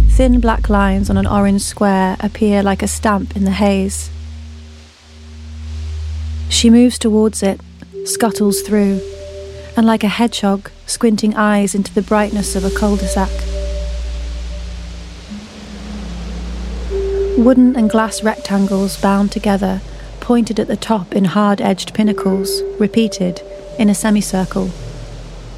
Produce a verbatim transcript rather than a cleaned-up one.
Thin black lines on an orange square appear like a stamp in the haze. She moves towards it, scuttles through, and like a hedgehog, squinting eyes into the brightness of a cul-de-sac. Wooden and glass rectangles bound together, pointed at the top in hard-edged pinnacles, repeated in a semicircle.